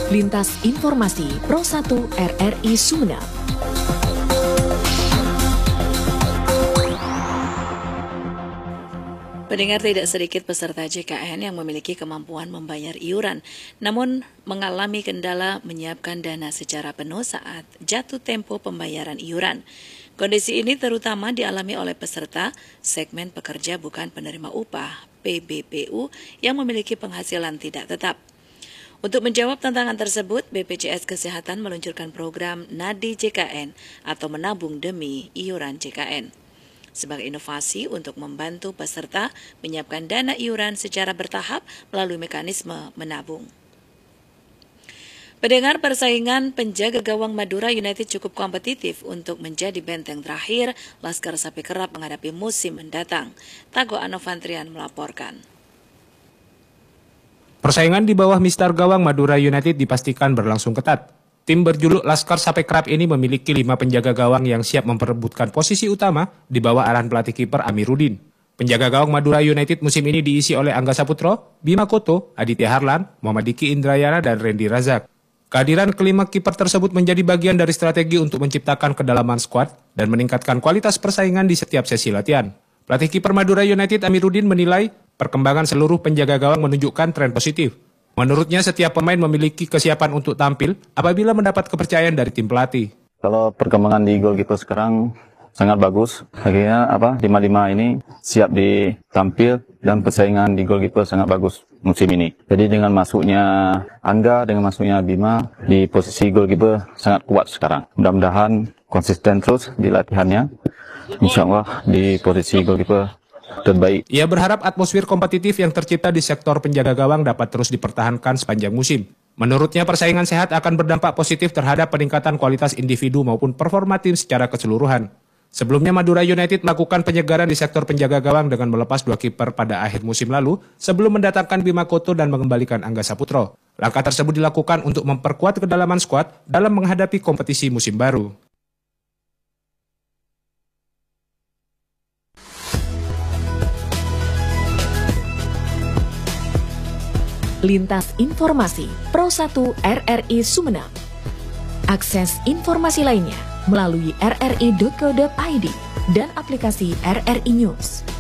Lintas Informasi Pro 1 RRI Sumeneb. Pendengar, tidak sedikit peserta JKN yang memiliki kemampuan membayar iuran, namun mengalami kendala menyiapkan dana secara penuh saat jatuh tempo pembayaran iuran. Kondisi ini terutama dialami oleh peserta segmen pekerja bukan penerima upah (PBBU) yang memiliki penghasilan tidak tetap. Untuk menjawab tantangan tersebut, BPJS Kesehatan meluncurkan program Nadi JKN atau menabung demi iuran JKN. Sebagai inovasi untuk membantu peserta menyiapkan dana iuran secara bertahap melalui mekanisme menabung. Pendengar, persaingan penjaga gawang Madura United cukup kompetitif untuk menjadi benteng terakhir Laskar Sapi Kerap menghadapi musim mendatang. Tago Anovantrian melaporkan. Persaingan di bawah Mistar Gawang Madura United dipastikan berlangsung ketat. Tim berjuluk Laskar Sapi Kerap ini memiliki 5 penjaga gawang yang siap memperebutkan posisi utama di bawah arahan pelatih kiper Amiruddin. Penjaga gawang Madura United musim ini diisi oleh Angga Saputro, Bima Koto, Aditya Harlan, Muhammad Diki Indrayana, dan Randy Razak. Kehadiran kelima kiper tersebut menjadi bagian dari strategi untuk menciptakan kedalaman skuad dan meningkatkan kualitas persaingan di setiap sesi latihan. Pelatih kiper Madura United Amiruddin menilai perkembangan seluruh penjaga gawang menunjukkan tren positif. Menurutnya, setiap pemain memiliki kesiapan untuk tampil apabila mendapat kepercayaan dari tim pelatih. Kalau perkembangan di goalkeeper sekarang sangat bagus. Akhirnya 5-5 ini siap ditampil dan persaingan di goalkeeper sangat bagus musim ini. Jadi dengan masuknya Angga, dengan masuknya Bima di posisi goalkeeper sangat kuat sekarang. Mudah-mudahan konsisten terus di latihannya. Insya Allah di posisi goalkeeper terbaik. Ia berharap atmosfer kompetitif yang tercipta di sektor penjaga gawang dapat terus dipertahankan sepanjang musim. Menurutnya, persaingan sehat akan berdampak positif terhadap peningkatan kualitas individu maupun performa tim secara keseluruhan. Sebelumnya, Madura United melakukan penyegaran di sektor penjaga gawang dengan melepas 2 kiper pada akhir musim lalu sebelum mendatangkan Bima Koto dan mengembalikan Angga Saputro. Langkah tersebut dilakukan untuk memperkuat kedalaman skuad dalam menghadapi kompetisi musim baru. Lintas Informasi Pro 1 RRI Sumeneb. Akses informasi lainnya melalui rri.co.id dan aplikasi RRI News.